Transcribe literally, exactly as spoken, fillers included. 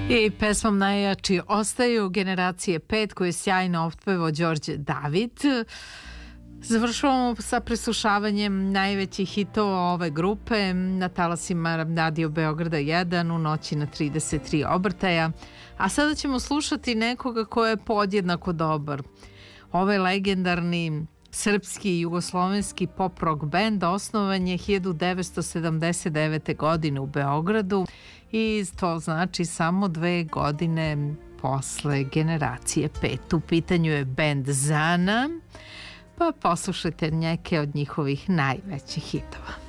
I pesmom najjači ostaju Generacije pet koju je sjajno otpevao Đorđe David. Završavamo sa preslušavanjem najvećih hitova ove grupe na talasima Radio Beograda jedan u noći na trideset tri obrtaja. A sada ćemo slušati nekoga ko je podjednako dobar. Ovaj legendarni srpski i jugoslovenski pop rock band osnovan je hiljadu devetsto sedamdeset devete. godine u Beogradu i to znači samo dve godine posle Generacije pet. U pitanju je band Zana, pa poslušajte neke od njihovih najvećih hitova.